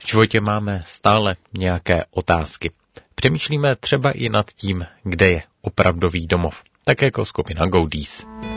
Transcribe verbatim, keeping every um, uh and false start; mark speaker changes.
Speaker 1: V životě máme stále nějaké otázky. Přemýšlíme třeba i nad tím, kde je opravdový domov, tak jako skupina Goldies.